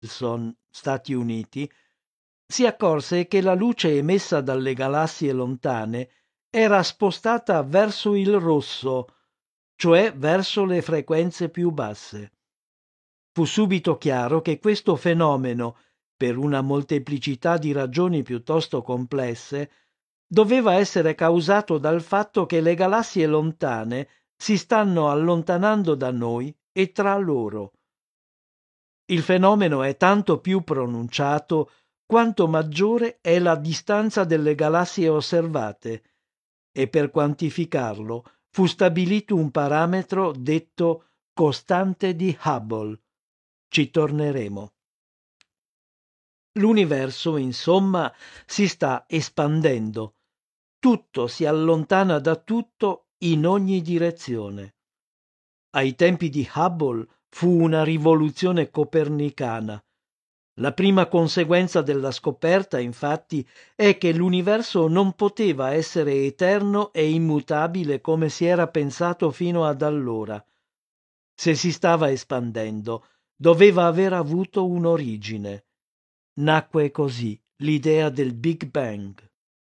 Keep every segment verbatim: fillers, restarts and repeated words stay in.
Wilson, Stati Uniti, si accorse che la luce emessa dalle galassie lontane era spostata verso il rosso, cioè verso le frequenze più basse. Fu subito chiaro che questo fenomeno, per una molteplicità di ragioni piuttosto complesse, doveva essere causato dal fatto che le galassie lontane si stanno allontanando da noi e tra loro. Il fenomeno è tanto più pronunciato quanto maggiore è la distanza delle galassie osservate, e per quantificarlo fu stabilito un parametro detto costante di Hubble. Ci torneremo. L'universo, insomma, si sta espandendo. Tutto si allontana da tutto in ogni direzione. Ai tempi di Hubble fu una rivoluzione copernicana. La prima conseguenza della scoperta, infatti, è che l'universo non poteva essere eterno e immutabile come si era pensato fino ad allora. Se si stava espandendo, doveva aver avuto un'origine. Nacque così l'idea del Big Bang.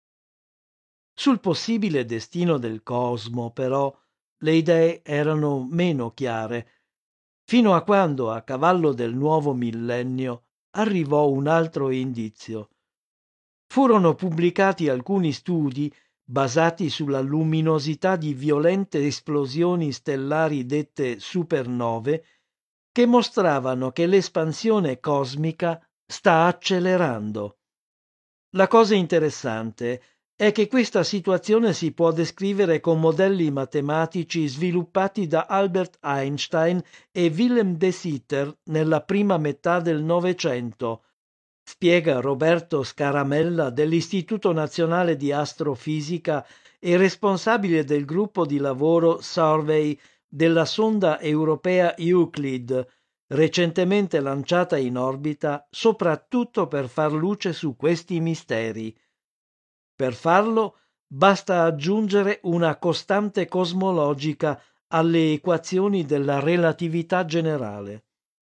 Sul possibile destino del cosmo, però, le idee erano meno chiare, fino a quando, a cavallo del nuovo millennio, arrivò un altro indizio. Furono pubblicati alcuni studi basati sulla luminosità di violente esplosioni stellari dette supernove, che mostravano che l'espansione cosmica sta accelerando. La cosa interessante è che questa situazione si può descrivere con modelli matematici sviluppati da Albert Einstein e Willem de Sitter nella prima metà del Novecento, spiega Roberto Scaramella dell'Istituto Nazionale di Astrofisica e responsabile del gruppo di lavoro Survey della sonda europea Euclid, recentemente lanciata in orbita soprattutto per far luce su questi misteri. Per farlo basta aggiungere una costante cosmologica alle equazioni della relatività generale.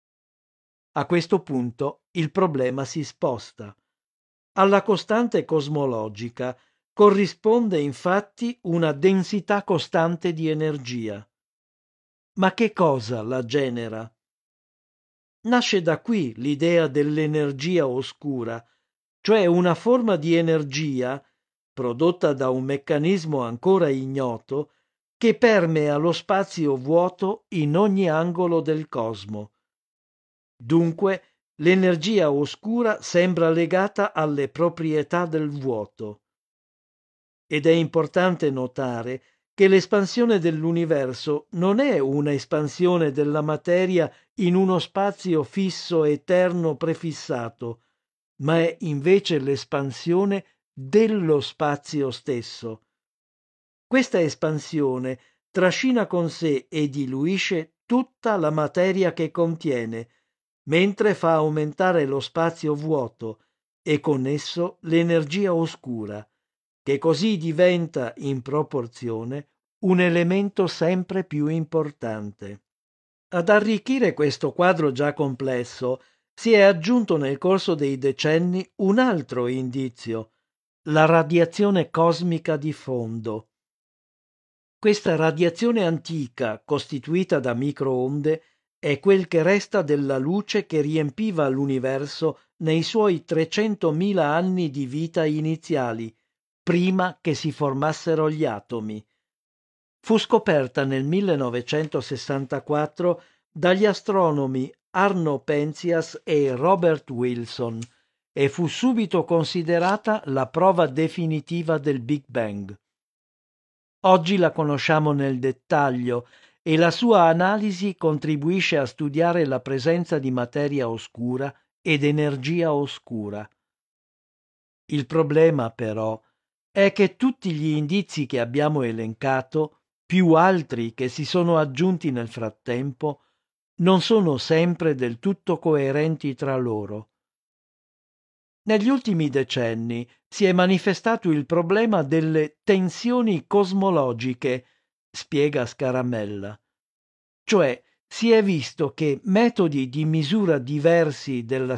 A questo punto il problema si sposta. Alla costante cosmologica corrisponde infatti una densità costante di energia. Ma che cosa la genera? Nasce da qui l'idea dell'energia oscura, cioè una forma di energia prodotta da un meccanismo ancora ignoto che permea lo spazio vuoto in ogni angolo del cosmo. Dunque, l'energia oscura sembra legata alle proprietà del vuoto. Ed è importante notare che l'espansione dell'universo non è una espansione della materia in uno spazio fisso eterno prefissato, ma è invece l'espansione dello spazio stesso. Questa espansione trascina con sé e diluisce tutta la materia che contiene, mentre fa aumentare lo spazio vuoto e con esso l'energia oscura, che così diventa, in proporzione, un elemento sempre più importante. Ad arricchire questo quadro già complesso si è aggiunto nel corso dei decenni un altro indizio, la radiazione cosmica di fondo. Questa radiazione antica, costituita da microonde, è quel che resta della luce che riempiva l'universo nei suoi trecentomila anni di vita iniziali, prima che si formassero gli atomi. Fu scoperta nel millenovecentosessantaquattro dagli astronomi Arno Penzias e Robert Wilson e fu subito considerata la prova definitiva del Big Bang. Oggi la conosciamo nel dettaglio e la sua analisi contribuisce a studiare la presenza di materia oscura ed energia oscura. Il problema, però, è che tutti gli indizi che abbiamo elencato, più altri che si sono aggiunti nel frattempo, non sono sempre del tutto coerenti tra loro. Negli ultimi decenni si è manifestato il problema delle tensioni cosmologiche, spiega Scaramella, cioè si è visto che metodi di misura diversi della